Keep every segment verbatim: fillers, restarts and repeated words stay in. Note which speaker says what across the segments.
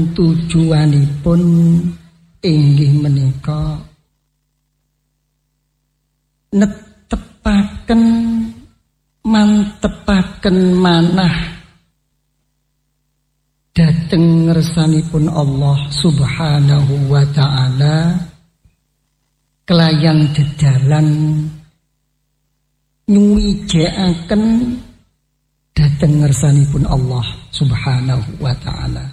Speaker 1: tujuanipun inggih menika netepaken mantepaken manah dhateng ngersanipun Allah Subhanahu wa ta'ala kelayan dedalan nyuwijekaken dhateng ngersanipun Allah Subhanahu wa ta'ala.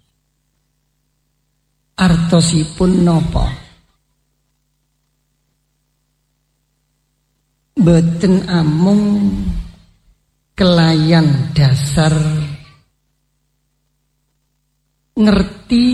Speaker 1: Artosipun napa? Boten amung kelayan dasar ngerti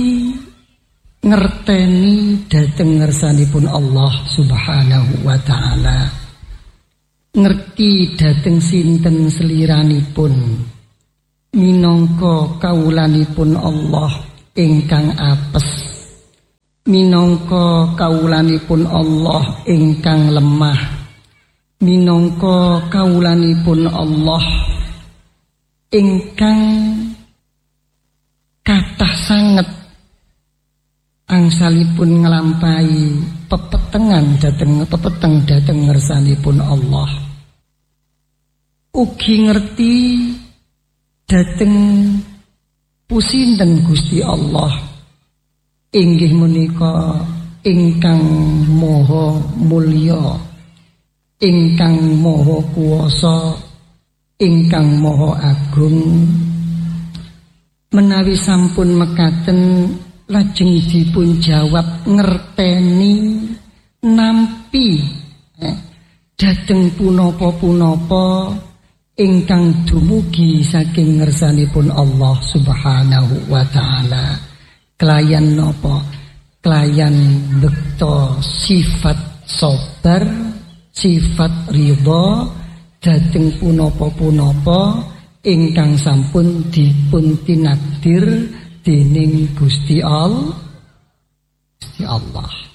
Speaker 1: ngerteni dhateng ngersanipun Allah Subhanahu wa ta'ala, ngerti dhateng sinten seliranipun minangka kawulanipun Allah ingkang apes, minangka kawulanipun Allah ingkang lemah, minangka kawulanipun Allah ingkang kathah sanget angsalipun nglampahi pepetengan dhateng pepeteng dhateng ngersanipun Allah. Ugi ngerti dhateng pusinten Gusti Allah inggih menika ingkang maha mulya, ingkang maha kuwasa, ingkang maha agung. Menawi sampun mekaten lajeng dipun jawab ngerteni nampi eh, dhateng punapa-punapa ingkang dumugi saking ngersanipun Allah Subhanahu wa ta'ala. Kelayan napa? Kelayan bekta sifat sabar, sifat ridha dhateng punapa-punapa ingkang sampun dipun tinakdir dening Gusti Allah. Gusti Allah.